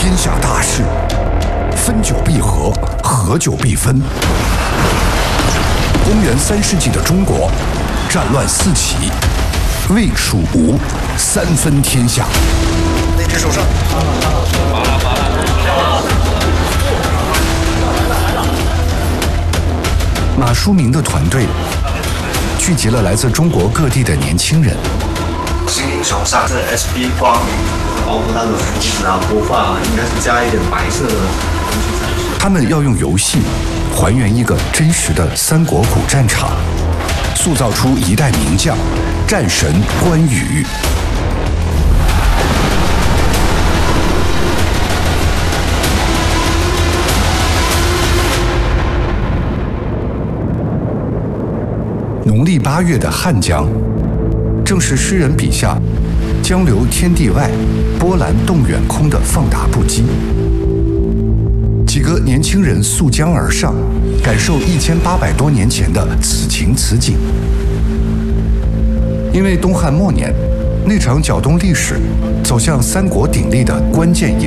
天下大事，分久必合，合久必分。公元3世纪的中国，战乱四起，魏、蜀、吴三分天下。 那只手上。 马书明的团队聚集了来自中国各地的年轻人。 新英雄上这 SP 光，包括他的胡子啊、头发啊，应该是加一点白色的东西才是。 他们要用游戏还原一个真实的三国古战场，塑造出一代名将战神关羽。农历8月的汉江，正是诗人笔下“江流天地外，波澜动远空”的放大不羁。几个年轻人溯江而上，感受1800多年前的此情此景。因为东汉末年，那场搅动历史、走向三国鼎立的关键